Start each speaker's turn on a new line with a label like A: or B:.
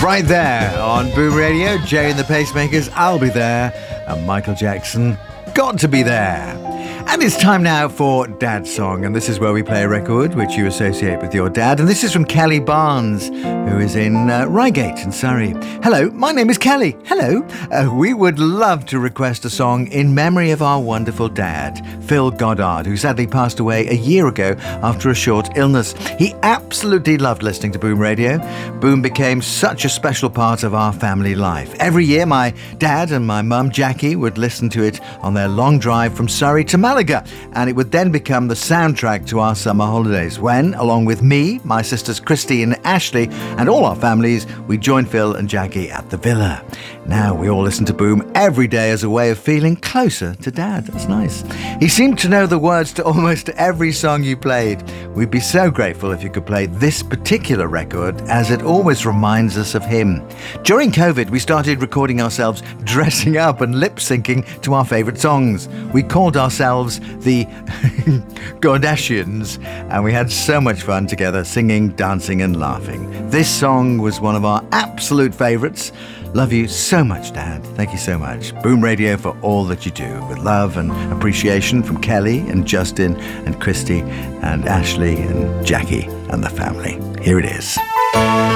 A: Right there on Boom Radio, Jay and the Pacemakers, I'll Be There, and Michael Jackson, Got to Be There. And it's time now for Dad's Song, and this is where we play a record which you associate with your dad. And this is from Kelly Barnes, who is in Reigate in Surrey. Hello, my name is Kelly. Hello. We would love to request a song in memory of our wonderful dad, Phil Goddard, who sadly passed away a year ago after a short illness. He absolutely loved listening to Boom Radio. Boom became such a special part of our family life. Every year, my dad and my mum, Jackie, would listen to it on their long drive from Surrey to Malaga, and it would then become the soundtrack to our summer holidays when, along with me, my sisters Christy and Ashley, and all our families, we joined Phil and Jackie at the villa. Now we all listen to Boom every day as a way of feeling closer to Dad. That's nice. He seemed to know the words to almost every song you played. We'd be so grateful if you could play this particular record, as it always reminds us of him. During COVID, we started recording ourselves dressing up and lip-syncing to our favourite songs. We called ourselves the Kardashians, and we had so much fun together, singing, dancing and laughing. This song was one of our absolute favourites. Love you so much, Dad. Thank you so much. Boom Radio for all that you do, with love and appreciation from Kelly and Justin and Christy and Ashley and Jackie and the family. Here it is.